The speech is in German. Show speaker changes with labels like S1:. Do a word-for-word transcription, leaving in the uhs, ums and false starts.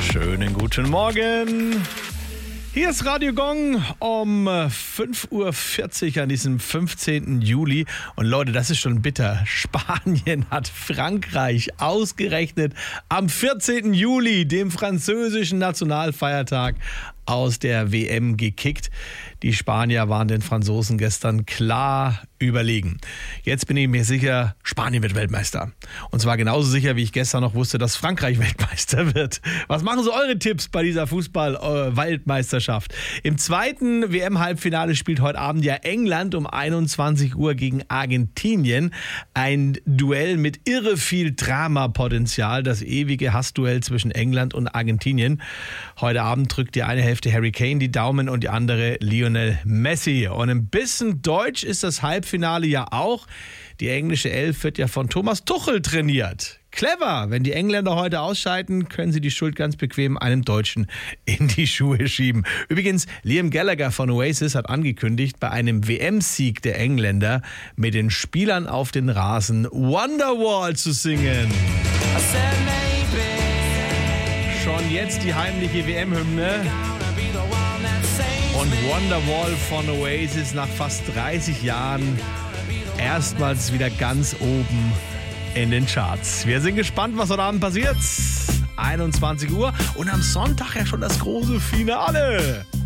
S1: Schönen guten Morgen. Hier ist Radio Gong um fünf Uhr vierzig an diesem fünfzehnten Juli. Und Leute, das ist schon bitter. Spanien hat Frankreich ausgerechnet am vierzehnten Juli, dem französischen Nationalfeiertag, aus der W M gekickt. Die Spanier waren den Franzosen gestern klar überlegen. Jetzt bin ich mir sicher, Spanien wird Weltmeister. Und zwar genauso sicher, wie ich gestern noch wusste, dass Frankreich Weltmeister wird. Was machen so eure Tipps bei dieser Fußball-Weltmeisterschaft? Im zweiten W M-Halbfinale spielt heute Abend ja England um einundzwanzig Uhr gegen Argentinien. Ein Duell mit irre viel Dramapotenzial, das ewige Hassduell zwischen England und Argentinien. Heute Abend drückt die eine Hälfte Harry Kane die Daumen und die andere Lionel Messi. Und ein bisschen deutsch ist das Halbfinale ja auch. Die englische Elf wird ja von Thomas Tuchel trainiert. Clever, wenn die Engländer heute ausscheiden, können sie die Schuld ganz bequem einem Deutschen in die Schuhe schieben. Übrigens, Liam Gallagher von Oasis hat angekündigt, bei einem W M-Sieg der Engländer mit den Spielern auf den Rasen Wonderwall zu singen. Schon jetzt die heimliche W M-Hymne. Und Wonderwall von Oasis nach fast dreißig Jahren erstmals wieder ganz oben in den Charts. Wir sind gespannt, was heute Abend passiert. einundzwanzig Uhr und am Sonntag ja schon das große Finale.